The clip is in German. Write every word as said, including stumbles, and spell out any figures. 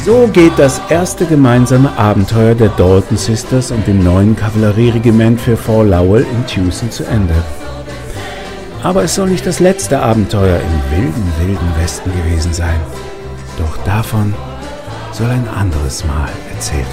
So geht das erste gemeinsame Abenteuer der Dalton Sisters und dem neuen Kavallerieregiment für Fort Lowell in Tucson zu Ende. Aber es soll nicht das letzte Abenteuer im wilden, wilden Westen gewesen sein. Doch davon soll ein anderes Mal erzählt